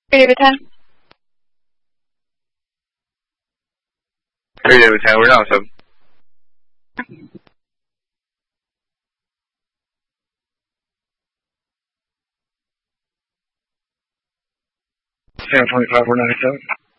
David 10. David 10, we're down 7. Sam 25, we're 97.